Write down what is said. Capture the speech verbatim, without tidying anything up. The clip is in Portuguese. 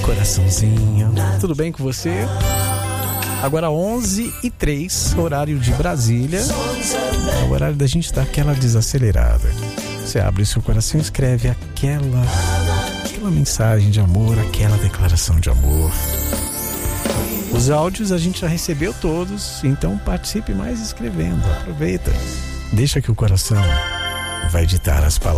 Coraçãozinho, tudo bem com você? Agora onze e três, horário de Brasília. É o horário da gente dar aquela desacelerada. Você abre seu coração e escreve aquela, aquela mensagem de amor, aquela declaração de amor. Os áudios a gente já recebeu todos, então participe mais escrevendo. Aproveita. Deixa que o coração vai ditar as palavras.